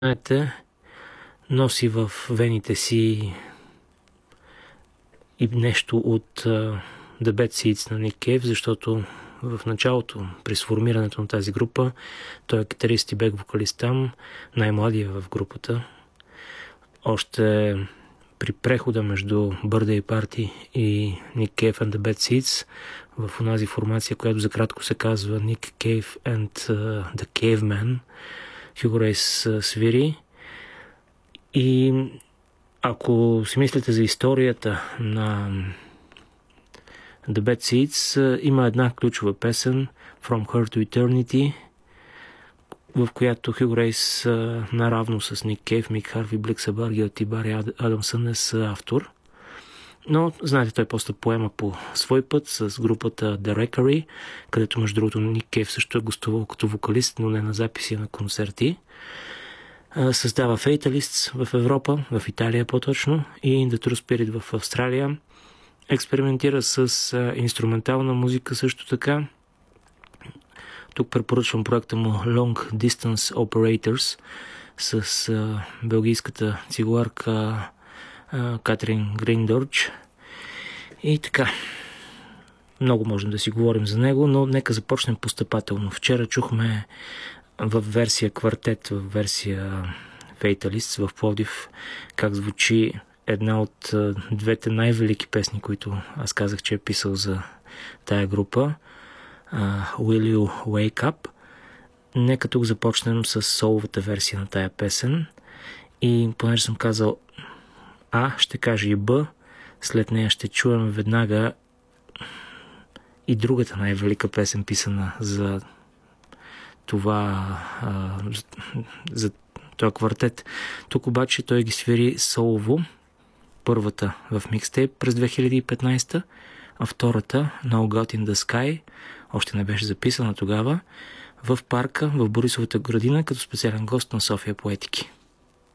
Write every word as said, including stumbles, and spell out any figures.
знаете, носи в вените си и нещо от uh, The Bad Seeds на Ник Кейв, защото в началото, при сформирането на тази група, той е китарист и бек-вокалист там, най-младия в групата. Още при прехода между Birthday Party и Ник Кейв and The Bad Seeds, в онази формация, която за кратко се казва Ник Кейв and uh, The Caveman, Хюго Рейс свири. И ако си мислите за историята на The Bad Seeds, има една ключова песен From Her to Eternity, в която Хюго Рейс наравно с Ник Кейв, Мик Харви, Блик Сабаргиот и Бари Адамсън е с автор. Но, знаете, той после поема по свой път с групата The Wreckery, където между другото Ник Кейв също е гостувал като вокалист, но не на записи, а на концерти. Създава Fatalists в Европа, в Италия по-точно, и The True Spirit в Австралия. Експериментира с а, инструментална музика също така. Тук препоръчвам проекта му Long Distance Operators с а, белгийската цигуларка а, Катрин Гриндорч. И така, много можем да си говорим за него, но нека започнем постъпателно. Вчера чухме в версия квартет, в версия Fatalists в Пловдив, как звучи една от двете най-велики песни, които аз казах, че е писал за тая група, uh, Will You Wake Up. Нека тук започнем с соловата версия на тая песен и понеже съм казал А, ще кажа и Б, след нея ще чуем веднага и другата най-велика песен, писана за това, а, за този квартет. Тук обаче той ги свири солово. Първата в микстейп през две хиляди и петнайсета, а втората No God in the Sky още не беше записана тогава, в парка в Борисовата градина като специален гост на София Поетики.